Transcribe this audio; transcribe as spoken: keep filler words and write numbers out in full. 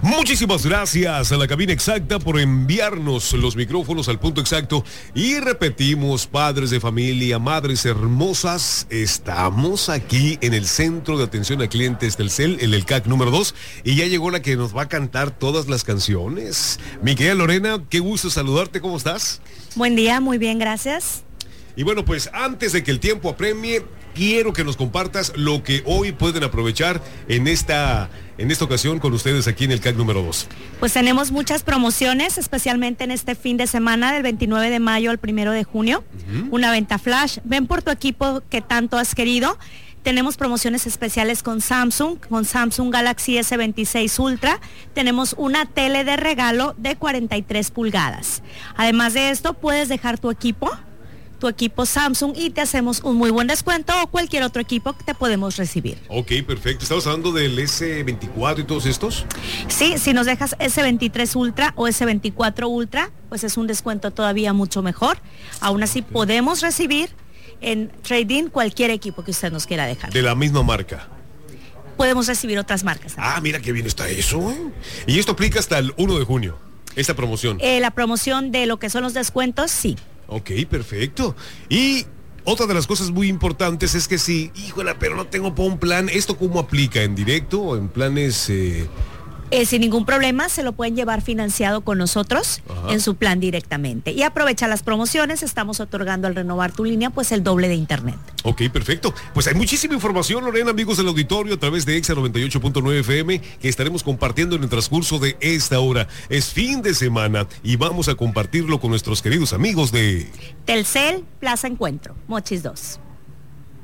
Muchísimas gracias a la cabina exacta por enviarnos los micrófonos al punto exacto. Y repetimos, padres de familia, madres hermosas, estamos aquí en el Centro de Atención a Clientes Telcel, en el C A C número dos, y ya llegó la que nos va a cantar todas las canciones. Mi querida Lorena, qué gusto saludarte, ¿cómo estás? Buen día, muy bien, gracias. Y bueno, pues antes de que el tiempo apremie, quiero que nos compartas lo que hoy pueden aprovechar en esta, en esta ocasión con ustedes aquí en el C A C número dos. Pues tenemos muchas promociones, especialmente en este fin de semana del veintinueve de mayo al primero de junio. Uh-huh. Una venta flash. Ven por tu equipo que tanto has querido. Tenemos promociones especiales con Samsung, con Samsung Galaxy ese veintiséis Ultra. Tenemos una tele de regalo de cuarenta y tres pulgadas. Además de esto, puedes dejar tu equipo tu equipo Samsung y te hacemos un muy buen descuento, o cualquier otro equipo que te podemos recibir. Ok, perfecto. ¿Estamos hablando del ese veinticuatro y todos estos? Sí, si nos dejas ese veintitrés Ultra o ese veinticuatro Ultra, pues es un descuento todavía mucho mejor. Aún así, okay, podemos recibir en trading cualquier equipo que usted nos quiera dejar. ¿De la misma marca? Podemos recibir otras marcas también. Ah, mira qué bien está eso, ¿eh? Y esto aplica hasta el primero de junio, esta promoción. Eh, la promoción de lo que son los descuentos, sí. Ok, perfecto. Y otra de las cosas muy importantes es que si, híjole, pero no tengo para un plan, ¿esto cómo aplica? ¿En directo o en planes...? Eh... Eh, sin ningún problema, se lo pueden llevar financiado con nosotros. Ajá. En su plan directamente. Y aprovecha las promociones, estamos otorgando al renovar tu línea, pues el doble de internet. Ok, perfecto. Pues hay muchísima información, Lorena, amigos del auditorio, a través de Exa noventa y ocho punto nueve F M, que estaremos compartiendo en el transcurso de esta hora. Es fin de semana y vamos a compartirlo con nuestros queridos amigos de... Telcel, Plaza Encuentro, Mochis dos.